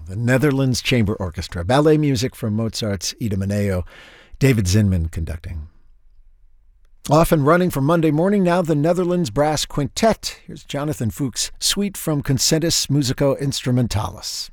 the Netherlands Chamber Orchestra. Ballet music from Mozart's Idomeneo. David Zinman conducting. Off and running for Monday morning now, the Netherlands Brass Quintet. Here's Jonathan Fuchs' suite from Concertus Musico Instrumentalis.